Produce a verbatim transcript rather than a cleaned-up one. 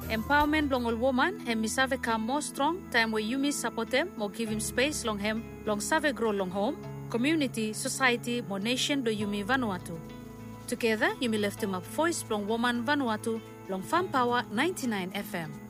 Empowerment long all woman hem misave come more strong time where you miss support them or give him space long hem long save grow long home community society more nation do yumi Vanuatu. Together you may lift him up voice long woman Vanuatu long Farm Power ninety-nine F M.